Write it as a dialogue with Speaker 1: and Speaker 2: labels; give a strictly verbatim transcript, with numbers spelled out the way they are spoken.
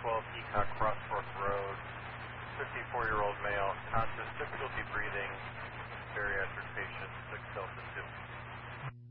Speaker 1: twelve Peacock Cross Fork Road, fifty-four-year-old male, conscious, difficulty breathing,